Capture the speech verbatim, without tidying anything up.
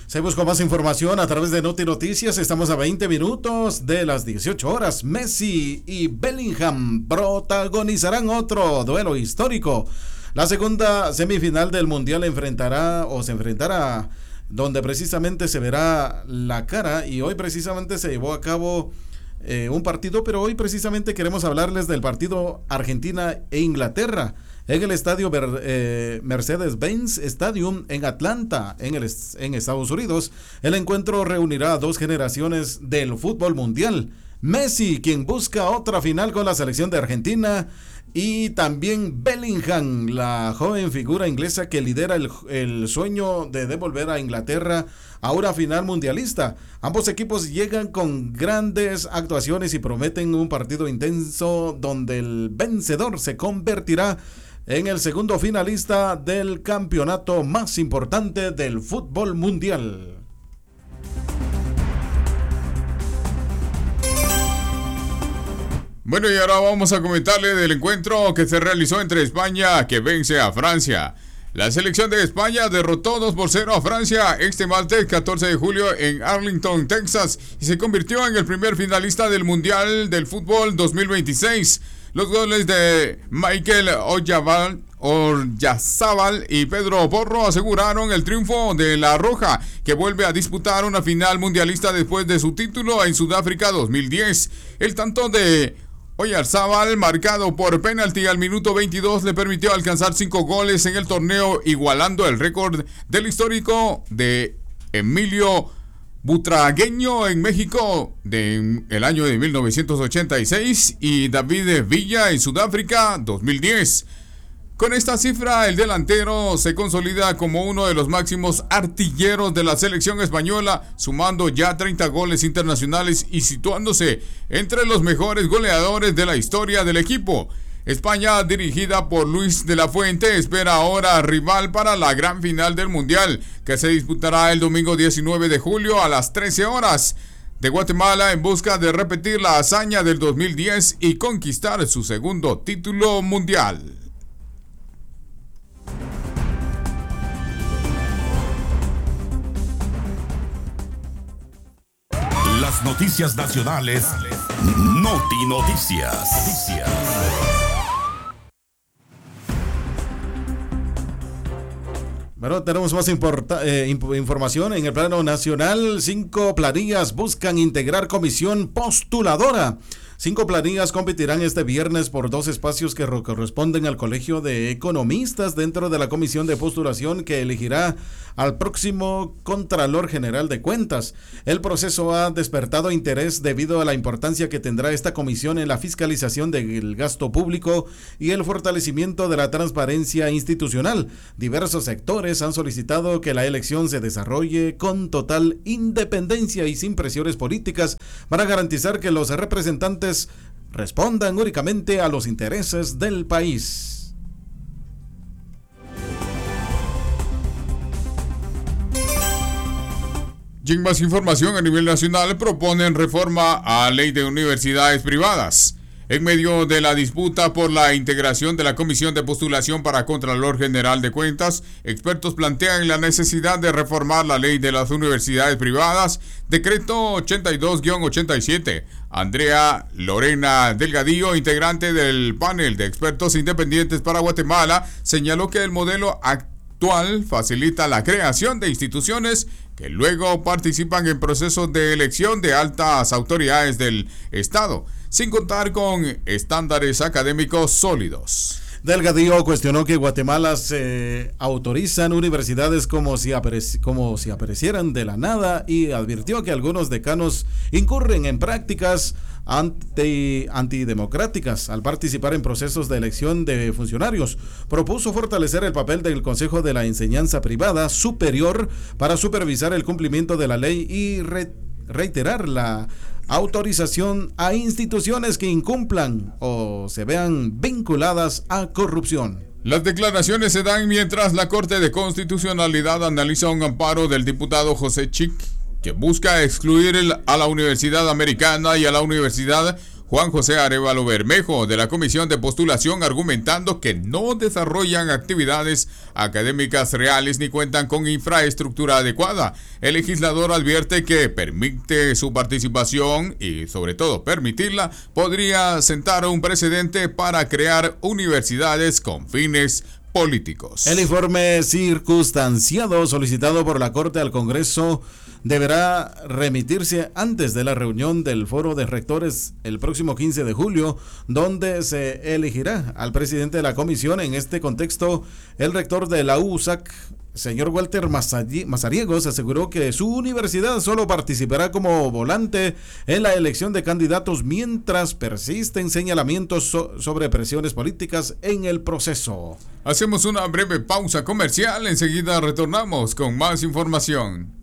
Seguimos con más información a través de Noti Noticias. Estamos a veinte minutos de las dieciocho horas. Messi y Bellingham protagonizarán otro duelo histórico. La segunda semifinal del Mundial enfrentará o se enfrentará donde precisamente se verá la cara, y hoy precisamente se llevó a cabo eh, un partido, pero hoy precisamente queremos hablarles del partido Argentina e Inglaterra en el estadio eh, Mercedes-Benz Stadium en Atlanta, en, el, en Estados Unidos. El encuentro reunirá a dos generaciones del fútbol mundial. Messi, quien busca otra final con la selección de Argentina, y también Bellingham, la joven figura inglesa que lidera el, el sueño de devolver a Inglaterra a una final mundialista. Ambos equipos llegan con grandes actuaciones y prometen un partido intenso donde el vencedor se convertirá en el segundo finalista del campeonato más importante del fútbol mundial. Bueno, y ahora vamos a comentarle del encuentro que se realizó entre España, que vence a Francia. La selección de España derrotó dos por cero a Francia este martes catorce de julio en Arlington, Texas, y se convirtió en el primer finalista del Mundial del Fútbol dos mil veintiséis. Los goles de Michael Oyarzabal, Oyarzabal y Pedro Porro aseguraron el triunfo de La Roja, que vuelve a disputar una final mundialista después de su título en Sudáfrica dos mil diez. El tanto de Oyarzabal, marcado por penalti al minuto veintidós, le permitió alcanzar cinco goles en el torneo, igualando el récord del histórico de Emilio Butragueño en México del año de mil novecientos ochenta y seis y David Villa en Sudáfrica dos mil diez. Con esta cifra, el delantero se consolida como uno de los máximos artilleros de la selección española, sumando ya treinta goles internacionales y situándose entre los mejores goleadores de la historia del equipo. España, dirigida por Luis de la Fuente, espera ahora rival para la gran final del Mundial, que se disputará el domingo diecinueve de julio a las trece horas. De Guatemala, en busca de repetir la hazaña del dos mil diez y conquistar su segundo título mundial. Las noticias nacionales, Noti Noticias. Noticias. Bueno, tenemos más importa, eh, información. En el plano nacional, cinco planillas buscan integrar comisión postuladora. Cinco planillas competirán este viernes por dos espacios que corresponden al Colegio de Economistas dentro de la comisión de postulación que elegirá al próximo Contralor General de Cuentas. El proceso ha despertado interés debido a la importancia que tendrá esta comisión en la fiscalización del gasto público y el fortalecimiento de la transparencia institucional. Diversos sectores han solicitado que la elección se desarrolle con total independencia y sin presiones políticas para garantizar que los representantes respondan únicamente a los intereses del país. Y en más información a nivel nacional, proponen reforma a ley de universidades privadas. En medio de la disputa por la integración de la Comisión de Postulación para Contralor General de Cuentas, expertos plantean la necesidad de reformar la ley de las universidades privadas, decreto ochenta y dos guión ochenta y siete. Andrea Lorena Delgadillo, integrante del panel de expertos independientes para Guatemala, señaló que el modelo actual facilita la creación de instituciones que luego participan en procesos de elección de altas autoridades del Estado, sin contar con estándares académicos sólidos. Delgadillo cuestionó que Guatemala se autorizan universidades como si, apareci- como si aparecieran de la nada y advirtió que algunos decanos incurren en prácticas anti, antidemocráticas al participar en procesos de elección de funcionarios. Propuso fortalecer el papel del Consejo de la Enseñanza Privada Superior para supervisar el cumplimiento de la ley y re- reiterar la autorización a instituciones que incumplan o se vean vinculadas a corrupción. Las declaraciones se dan mientras la Corte de Constitucionalidad analiza un amparo del diputado José Chic que busca excluir el, a la Universidad Americana y a la Universidad Juan José Arevalo Bermejo, de la Comisión de Postulación, argumentando que no desarrollan actividades académicas reales ni cuentan con infraestructura adecuada. El legislador advierte que permite su participación y, sobre todo, permitirla podría sentar un precedente para crear universidades con fines políticos. El informe circunstanciado solicitado por la Corte al Congreso deberá remitirse antes de la reunión del Foro de Rectores el próximo quince de julio, donde se elegirá al presidente de la comisión. En este contexto, el rector de la U S A C, señor Walter Mazariegos, aseguró que su universidad solo participará como volante en la elección de candidatos mientras persisten señalamientos so- sobre presiones políticas en el proceso. Hacemos una breve pausa comercial, enseguida retornamos con más información.